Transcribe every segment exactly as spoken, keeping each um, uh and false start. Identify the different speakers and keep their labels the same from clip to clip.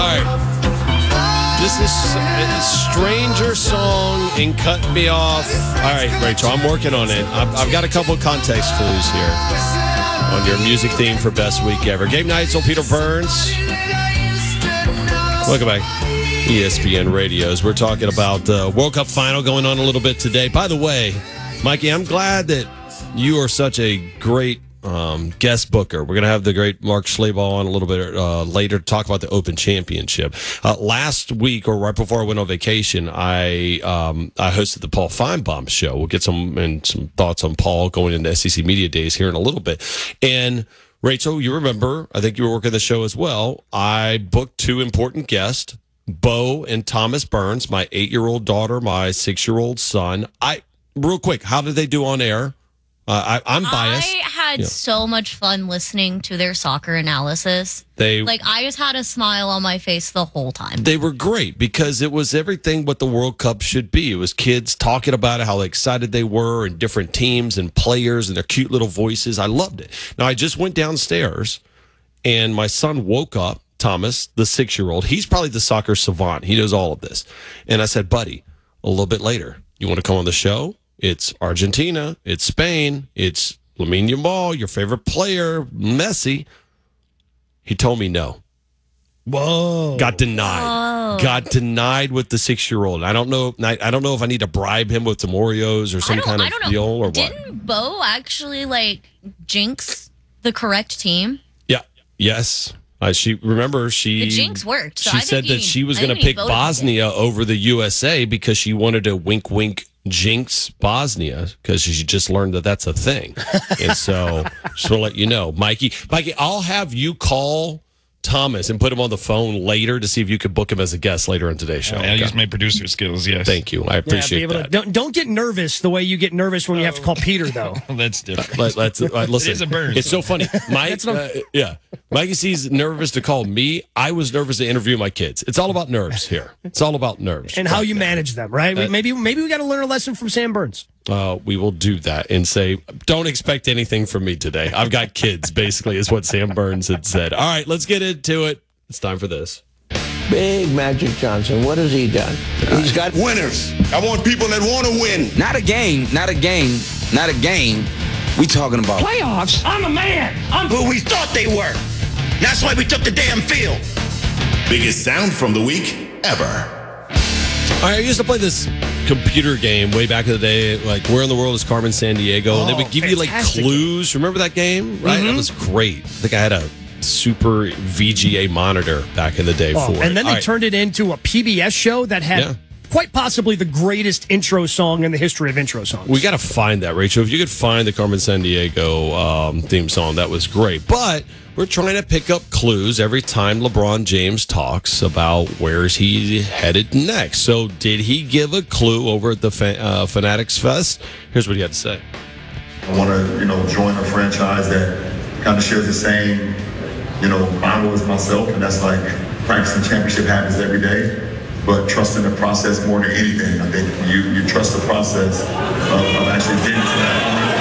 Speaker 1: All right. This is a stranger song and cut me off. All right, Rachel, I'm working on it. I've, I've got a couple of context clues here on your music theme for Best Week Ever. Game nights on Peter Burns. Welcome back. E S P N Radios. We're talking about the uh, World Cup final going on a little bit today. By the way, Mikey, I'm glad that you are such a great um, guest booker. We're going to have the great Mark Schlabach on a little bit uh, later to talk about the Open Championship. Uh, last week, or right before I went on vacation, I um, I hosted the Paul Feinbaum show. We'll get some and some thoughts on Paul going into S E C Media Days here in a little bit. And Rachel, you remember, I think you were working the show as well. I booked two important guests, Bo and Thomas Burns, my eight-year-old daughter, my six-year-old son. I real quick, how did they do on air? Uh, I, I'm biased.
Speaker 2: I had
Speaker 1: yeah.
Speaker 2: so much fun listening to their soccer analysis.
Speaker 1: They
Speaker 2: like I just had a smile on my face the whole time.
Speaker 1: They were great because it was everything what the World Cup should be. It was kids talking about how excited they were and different teams and players and their cute little voices. I loved it. Now, I just went downstairs and my son woke up, Thomas, the six-year-old. He's probably the soccer savant. He knows all of this. And I said, buddy, a little bit later, you want to come on the show? It's Argentina. It's Spain. It's Lamine Yamal, your favorite player, Messi. He told me no.
Speaker 3: Whoa!
Speaker 1: Got denied.
Speaker 2: Whoa.
Speaker 1: Got denied with the six-year-old. I don't know. I don't know if I need to bribe him with some Oreos or some kind of
Speaker 2: I don't know.
Speaker 1: deal or
Speaker 2: Didn't
Speaker 1: what.
Speaker 2: Didn't Bo actually like jinx the correct team?
Speaker 1: Yeah. Yes. Uh, she remember she
Speaker 2: The jinx worked. So
Speaker 1: she
Speaker 2: I think
Speaker 1: said
Speaker 2: he,
Speaker 1: that she was
Speaker 2: I
Speaker 1: going to
Speaker 2: think he
Speaker 1: pick
Speaker 2: voted
Speaker 1: Bosnia over the U S A because she wanted to wink, wink, jinx Bosnia because she just learned that that's a thing. And so just want to let you know, Mikey. Mikey, I'll have you call Thomas and put him on the phone later to see if you could book him as a guest later in today's show.
Speaker 4: I'll
Speaker 1: okay?
Speaker 4: use my producer skills, yes.
Speaker 1: Thank you. I appreciate
Speaker 3: yeah, be able
Speaker 1: that.
Speaker 3: To, don't, don't get nervous the way you get nervous when you have to call Peter, though.
Speaker 4: That's different.
Speaker 1: Let, let's uh, listen.
Speaker 4: It is a burn.
Speaker 1: It's so funny. Mike, uh, yeah, Mikey C's nervous to call me. I was nervous to interview my kids. It's all about nerves here. It's all about nerves
Speaker 3: and how you manage them, right?
Speaker 1: Uh,
Speaker 3: maybe maybe we got to learn a lesson from Sam Burns.
Speaker 1: Uh, we will do that and say, don't expect anything from me today. I've got kids, basically, is what Sam Burns had said. All right, let's get into it. It's time for this.
Speaker 5: Big Magic Johnson, what has he done? He's got
Speaker 6: winners. I want people that want to win.
Speaker 7: Not a game, not a game, not a game. We talking about
Speaker 5: playoffs.
Speaker 6: I'm a man. I'm who we thought they were. That's why we took the damn field. Biggest sound from the week ever.
Speaker 1: All right, I used to play this computer game way back in the day, like Where in the World is Carmen Sandiego?
Speaker 3: Oh,
Speaker 1: and they would give you like
Speaker 3: fantastic.
Speaker 1: clues. Remember that game? Right?
Speaker 3: Mm-hmm.
Speaker 1: That was great. I think I had a super V G A monitor back in the day
Speaker 3: Oh,
Speaker 1: for it.
Speaker 3: and then they
Speaker 1: All right.
Speaker 3: turned it into a P B S show that had
Speaker 1: Yeah.
Speaker 3: quite possibly the greatest intro song in the history of intro songs.
Speaker 1: We got to find that, Rachel. If you could find the Carmen Sandiego um, theme song, that was great. But we're trying to pick up clues every time LeBron James talks about where's he headed next. So did he give a clue over at the Fan- uh, Fanatics Fest? Here's what he had to say.
Speaker 8: I want to, you know, join a franchise that kind of shares the same, you know, motto as myself, and that's like practicing championship habits every day, but trusting the process more than anything. I think you you trust the process of, of actually getting to that point.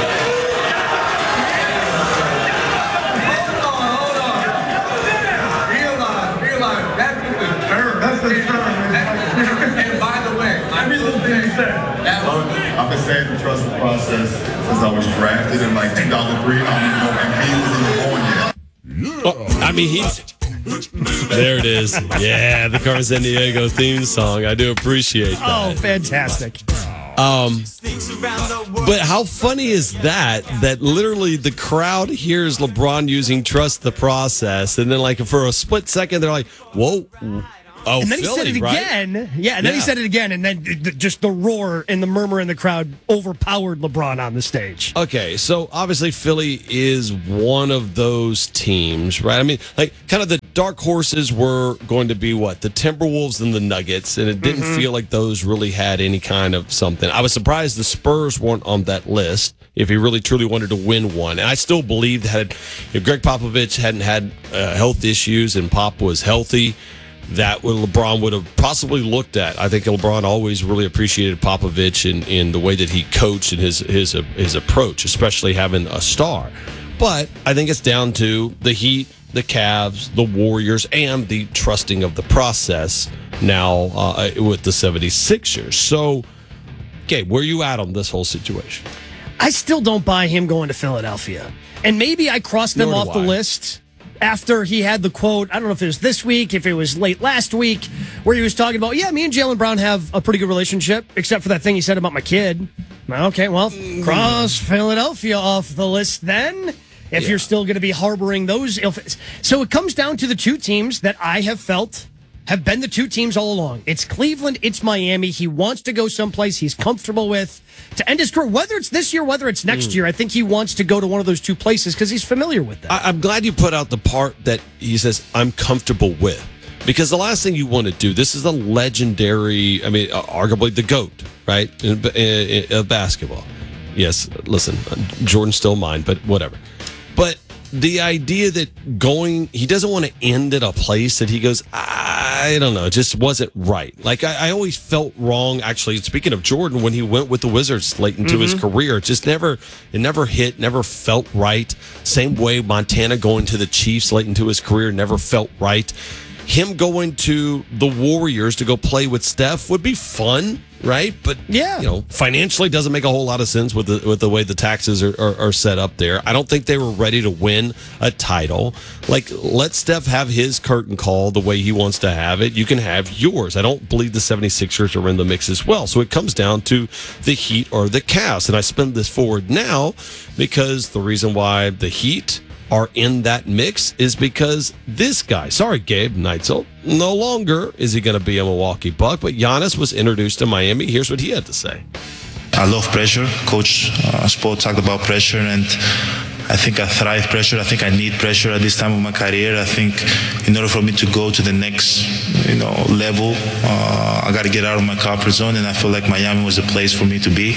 Speaker 9: And by the way, I'm
Speaker 8: I've been saying to trust the process since I was drafted in like two thousand three. I don't even know if he was even born yet.
Speaker 1: Oh, I mean, he's... There it is. Yeah, the Carmen Sandiego theme song. I do appreciate that.
Speaker 3: Oh, fantastic.
Speaker 1: Um, but how funny is that, that literally the crowd hears LeBron using trust the process, and then like for a split second, they're like, whoa. Oh,
Speaker 3: and then
Speaker 1: Philly,
Speaker 3: he said it
Speaker 1: right?
Speaker 3: again. Yeah, and then
Speaker 1: Yeah.
Speaker 3: he said it again, and then th- th- just the roar and the murmur in the crowd overpowered LeBron on the stage.
Speaker 1: Okay, so obviously Philly is one of those teams, right? I mean, like, kind of the dark horses were going to be what? The Timberwolves and the Nuggets, and it didn't
Speaker 3: Mm-hmm.
Speaker 1: feel like those really had any kind of something. I was surprised the Spurs weren't on that list if he really truly wanted to win one. And I still believe that if Greg Popovich hadn't had uh, health issues and Pop was healthy, that would LeBron would have possibly looked at. I think LeBron always really appreciated Popovich in, in the way that he coached and his his his approach, especially having a star. But I think it's down to the Heat, the Cavs, the Warriors, and the trusting of the process now uh, with the seventy-sixers. So, okay, where are you at on this whole situation?
Speaker 3: I still don't buy him going to Philadelphia. And maybe I crossed them
Speaker 1: Nor
Speaker 3: off
Speaker 1: do
Speaker 3: the
Speaker 1: I.
Speaker 3: list after he had the quote. I don't know if it was this week, if it was late last week, where he was talking about, yeah, me and Jaylen Brown have a pretty good relationship, except for that thing he said about my kid. Okay, well, cross Philadelphia off the list then, if
Speaker 1: Yeah.
Speaker 3: you're still going to be harboring those ill. So it comes down to the two teams that I have felt have been the two teams all along. It's Cleveland, it's Miami. He wants to go someplace he's comfortable with to end his career, whether it's this year, whether it's next year. I think he wants to go to one of those two places because he's familiar with them.
Speaker 1: I, I'm glad you put out the part that he says, I'm comfortable with. Because the last thing you want to do, this is a legendary, I mean, uh, arguably the GOAT, right, in, in, in, of basketball. Yes, listen, Jordan's still mine, but whatever. But the idea that going, he doesn't want to end at a place that he goes, I don't know, it just wasn't right. Like, I, I always felt wrong, actually, speaking of Jordan, when he went with the Wizards late into his career. It just never, it never hit, never felt right. Same way Montana going to the Chiefs late into his career never felt right. Him going to the Warriors to go play with Steph would be fun, right? But
Speaker 3: Yeah.
Speaker 1: you know, financially doesn't make a whole lot of sense with the with the way the taxes are, are, are set up there. I don't think they were ready to win a title. Like, let Steph have his curtain call the way he wants to have it. You can have yours. I don't believe the seventy-sixers are in the mix as well. So it comes down to the Heat or the Cavs. And I spin this forward now because the reason why the Heat are in that mix is because this guy, sorry, Gabe Neitzel, no longer is he going to be a Milwaukee Buck, but Giannis was introduced to Miami. Here's what he had to say.
Speaker 9: I love pressure. Coach uh, Spo talked about pressure, and I think I thrive pressure. I think I need pressure at this time of my career. I think in order for me to go to the next, you know, level, uh, I got to get out of my comfort zone, and I feel like Miami was the place for me to be.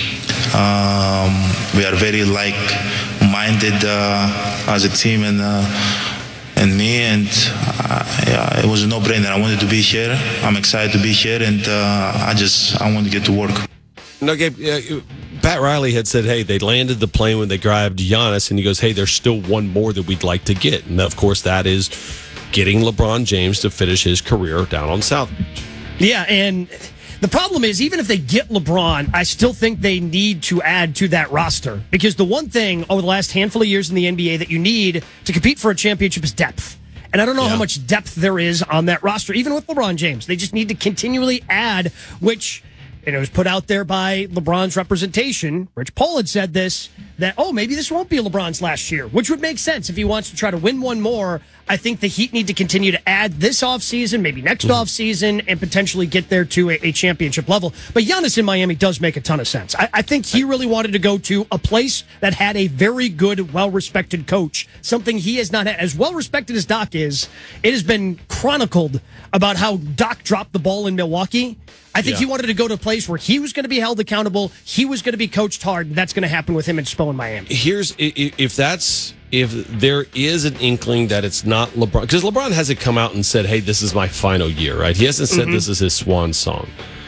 Speaker 9: Um, we are very like-minded uh, as a team, and uh, and me, and uh, yeah, it was a no-brainer. I wanted to be here. I'm excited to be here, and uh, I just I want to get to work.
Speaker 1: No, Gabe, uh, Pat Riley had said, hey, they landed the plane when they grabbed Giannis, and he goes, hey, there's still one more that we'd like to get. And, of course, that is getting LeBron James to finish his career down on South Beach.
Speaker 3: Yeah, and the problem is, even if they get LeBron, I still think they need to add to that roster. Because the one thing over the last handful of years in the N B A that you need to compete for a championship is depth. And I don't know
Speaker 1: Yeah.
Speaker 3: how much depth there is on that roster, even with LeBron James. They just need to continually add, which, and it was put out there by LeBron's representation. Rich Paul had said this, that, oh, maybe this won't be LeBron's last year, which would make sense if he wants to try to win one more. I think the Heat need to continue to add this offseason, maybe next
Speaker 1: Mm-hmm.
Speaker 3: offseason, and potentially get there to a, a championship level. But Giannis in Miami does make a ton of sense. I, I think he really wanted to go to a place that had a very good, well-respected coach, something he has not had. As well-respected as Doc is, it has been chronicled about how Doc dropped the ball in Milwaukee. I think
Speaker 1: Yeah.
Speaker 3: he wanted to go to a place where he was going to be held accountable. He was going to be coached hard. That's going to happen with him and Spo in Miami.
Speaker 1: Here's i- i- if that's if there is an inkling that it's not LeBron, because LeBron hasn't come out and said, hey, this is my final year, right? He hasn't said this is his swan song.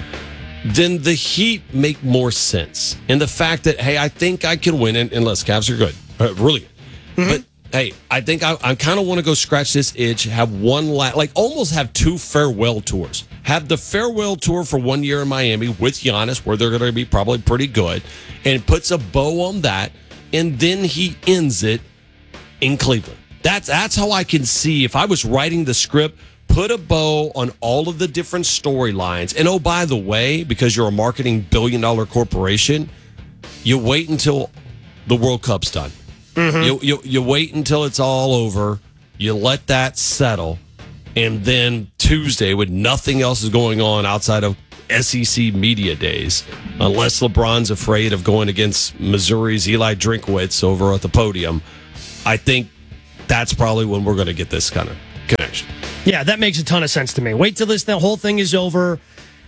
Speaker 1: Then the Heat make more sense. And the fact that, hey, I think I can win, and, and less Cavs are good, uh, really good. But hey, I think I, I kind of want to go scratch this itch, have one la- like almost have two farewell tours. Have the farewell tour for one year in Miami with Giannis, where they're going to be probably pretty good, and puts a bow on that, and then he ends it in Cleveland. That's that's how I can see, if I was writing the script, put a bow on all of the different storylines. And oh, by the way, because you're a marketing billion dollar corporation, you wait until the World Cup's done. You, you you wait until it's all over. You let that settle, and then Tuesday, when nothing else is going on outside of S E C media days, unless LeBron's afraid of going against Missouri's Eli Drinkwitz over at the podium, I think that's probably when we're going to get this kind of connection.
Speaker 3: Yeah, that makes a ton of sense to me. Wait till this the whole thing is over.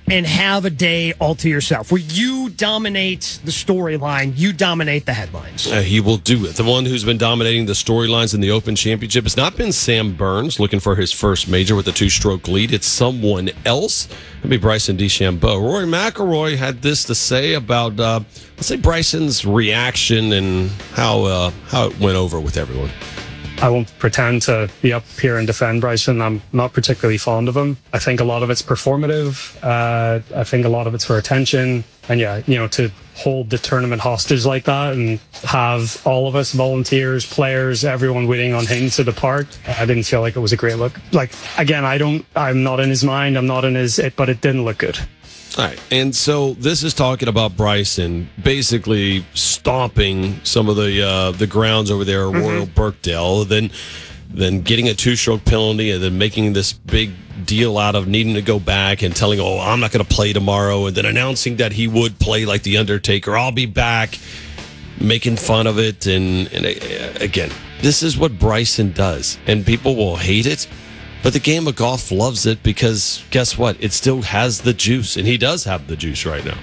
Speaker 3: and have a day all to yourself where you dominate the storyline, you dominate the headlines.
Speaker 1: Uh, he will do it. The one who's been dominating the storylines in the Open Championship has not been Sam Burns looking for his first major with a two-stroke lead. It's someone else. It'll be Bryson DeChambeau. Rory McIlroy had this to say about, uh, let's say, Bryson's reaction and how uh, how it went over with everyone.
Speaker 10: I won't pretend to be up here and defend Bryson. I'm not particularly fond of him. I think a lot of it's performative. Uh, I think a lot of it's for attention. And yeah, you know, to hold the tournament hostage like that and have all of us, volunteers, players, everyone waiting on him to depart, I didn't feel like it was a great look. Like, again, I don't, I'm not in his mind. I'm not in his, it, but it didn't look good.
Speaker 1: All right, and so this is talking about Bryson basically stomping some of the uh, the grounds over there at mm-hmm. Royal Birkdale, then then getting a two-stroke penalty, and then making this big deal out of needing to go back and telling, oh, I'm not going to play tomorrow, and then announcing that he would play like The Undertaker. I'll be back, making fun of it, and, and uh, again, this is what Bryson does, and people will hate it. But the game of golf loves it because guess what? It still has the juice, and he does have the juice right now.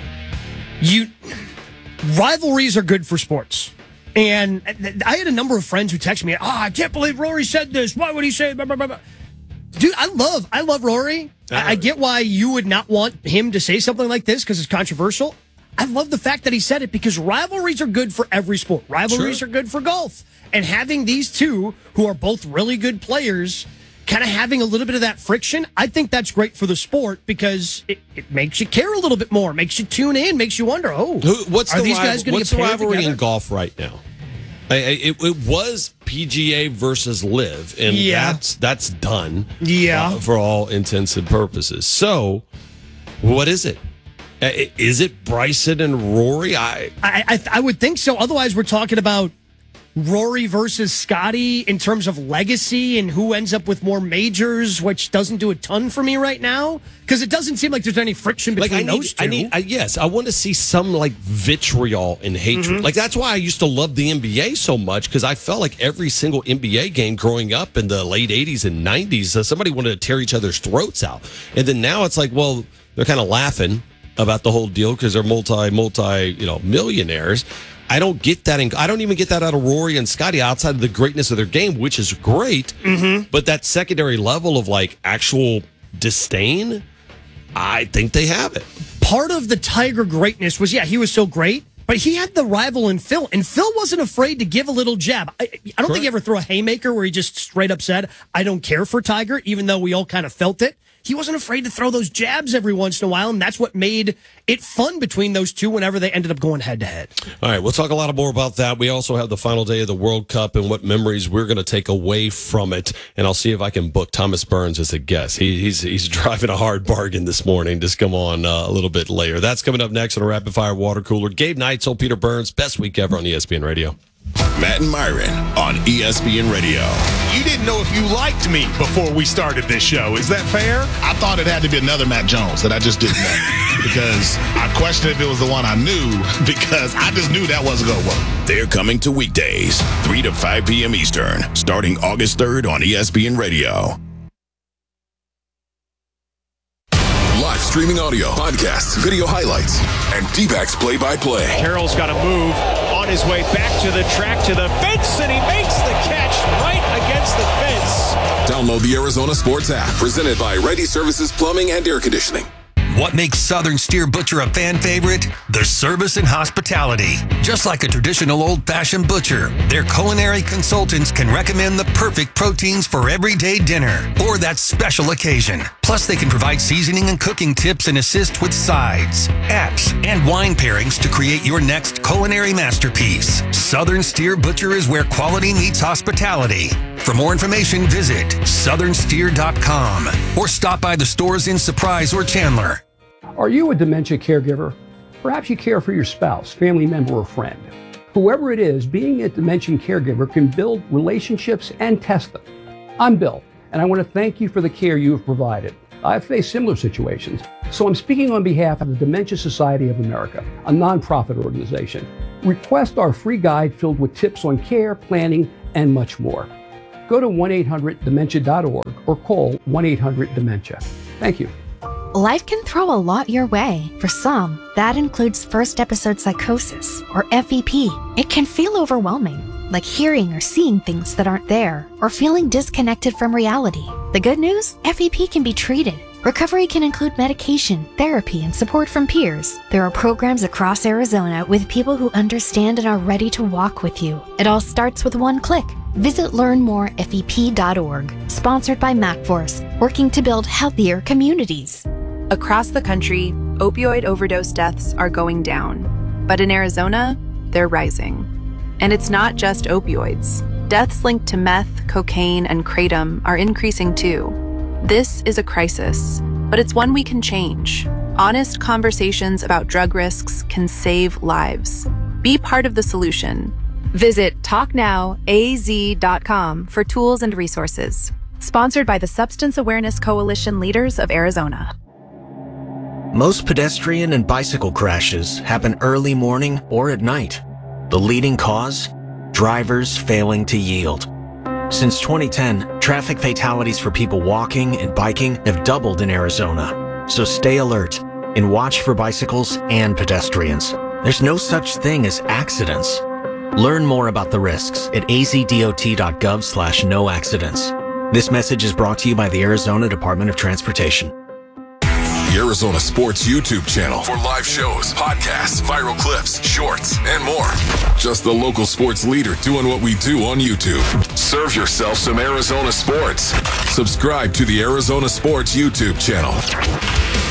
Speaker 3: You rivalries are good for sports. And I had a number of friends who texted me, oh, I can't believe Rory said this. Why would he say blah, blah, blah, blah. Dude, I love I love Rory. I, I get why you would not want him to say something like this because it's controversial. I love the fact that he said it because rivalries are good for every sport. Rivalries sure. are good for golf. And having these two, who are both really good players, kind of having a little bit of that friction, I think that's great for the sport because it, it makes you care a little bit more, makes you tune in, makes you wonder, oh,
Speaker 1: Who, what's
Speaker 3: are
Speaker 1: the
Speaker 3: these
Speaker 1: rival,
Speaker 3: guys going to
Speaker 1: What's
Speaker 3: get
Speaker 1: the
Speaker 3: paired
Speaker 1: rivalry
Speaker 3: together?
Speaker 1: in golf right now? I, I, it, it was P G A versus Live, and
Speaker 3: yeah.
Speaker 1: that's that's done.
Speaker 3: Yeah,
Speaker 1: uh, for all intents and purposes. So, what is it? Uh, is it Bryson and Rory? I
Speaker 3: I, I I would think so. Otherwise, we're talking about Rory versus Scotty in terms of legacy and who ends up with more majors, which doesn't do a ton for me right now because it doesn't seem like there's any friction between
Speaker 1: like I need,
Speaker 3: those two.
Speaker 1: I need, I, yes, I want to see some like vitriol and hatred.
Speaker 3: Mm-hmm.
Speaker 1: Like that's why I used to love the N B A so much because I felt like every single N B A game growing up in the late eighties and nineties, uh, somebody wanted to tear each other's throats out, and then now it's like, well, they're kind of laughing about the whole deal because they're multi, multi, you know, millionaires. I don't get that. In, I don't even get that out of Rory and Scotty outside of the greatness of their game, which is great.
Speaker 3: Mm-hmm.
Speaker 1: But that secondary level of like actual disdain, I think they have it.
Speaker 3: Part of the Tiger greatness was, yeah, he was so great, but he had the rival in Phil, and Phil wasn't afraid to give a little jab. I, I don't Correct. think he ever threw a haymaker where he just straight up said, I don't care for Tiger, even though we all kind of felt it. He wasn't afraid to throw those jabs every once in a while, and that's what made it fun between those two whenever they ended up going head-to-head.
Speaker 1: All right, we'll talk a lot more about that. We also have the final day of the World Cup and what memories we're going to take away from it, and I'll see if I can book Thomas Burns as a guest. He, he's he's driving a hard bargain this morning. Just come on uh, a little bit later. That's coming up next on a Rapid Fire Water Cooler. Gabe Neitzel, Peter Burns, best week ever on E S P N Radio.
Speaker 6: Matt and Myron on E S P N Radio.
Speaker 11: You didn't know if you liked me before we started this show. Is that fair?
Speaker 12: I thought it had to be another Matt Jones that I just didn't know because I questioned if it was the one I knew because I just knew that wasn't going to work.
Speaker 6: They're coming to weekdays, three to five p.m. Eastern, starting August third on E S P N Radio.
Speaker 13: Live streaming audio, podcasts, video highlights, and D-backs play-by-play.
Speaker 11: Carroll's got to move on his way back to the track, to the fence, and he makes the catch right against the fence.
Speaker 13: Download the Arizona Sports app, presented by Ready Services Plumbing and Air Conditioning.
Speaker 14: What makes Southern Steer Butcher a fan favorite? Their service and hospitality. Just like a traditional old-fashioned butcher, their culinary consultants can recommend the perfect proteins for everyday dinner or that special occasion. Plus, they can provide seasoning and cooking tips and assist with sides, apps, and wine pairings to create your next culinary masterpiece. Southern Steer Butcher is where quality meets hospitality. For more information, visit southern steer dot com or stop by the stores in Surprise or Chandler.
Speaker 15: Are you a dementia caregiver? Perhaps you care for your spouse, family member, or friend. Whoever it is, being a dementia caregiver can build relationships and test them. I'm Bill, and I want to thank you for the care you have provided. I've faced similar situations, so I'm speaking on behalf of the Dementia Society of America, a nonprofit organization. Request our free guide filled with tips on care, planning, and much more. Go to one eight hundred dementia dot org or call one eight hundred dementia. Thank you.
Speaker 16: Life can throw a lot your way. For some, that includes first episode psychosis, or F E P. It can feel overwhelming, like hearing or seeing things that aren't there, or feeling disconnected from reality. The good news? F E P can be treated. Recovery can include medication, therapy, and support from peers. There are programs across Arizona with people who understand and are ready to walk with you. It all starts with one click. Visit learn more F E P dot org. Sponsored by MacForce, working to build healthier communities.
Speaker 17: Across the country, opioid overdose deaths are going down. But in Arizona, they're rising. And it's not just opioids. Deaths linked to meth, cocaine, and kratom are increasing too. This is a crisis, but it's one we can change. Honest conversations about drug risks can save lives. Be part of the solution. Visit talk now A Z dot com for tools and resources. Sponsored by the Substance Awareness Coalition Leaders of Arizona.
Speaker 18: Most pedestrian and bicycle crashes happen early morning or at night. The leading cause? Drivers failing to yield. Since twenty ten, traffic fatalities for people walking and biking have doubled in Arizona. So stay alert and watch for bicycles and pedestrians. There's no such thing as accidents. Learn more about the risks at A Z D O T dot gov slash no accidents. This message is brought to you by the Arizona Department of Transportation.
Speaker 13: The Arizona Sports YouTube channel for live shows, podcasts, viral clips, shorts, and more. Just the local sports leader doing what we do on YouTube. Serve yourself some Arizona sports. Subscribe to the Arizona Sports YouTube channel.